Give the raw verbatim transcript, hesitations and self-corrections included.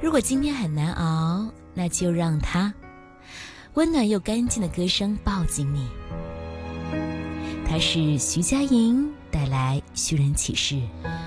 如果今天很难熬，那就让它温暖又干净的歌声抱紧你。它是徐佳莹带来《寻人启事》。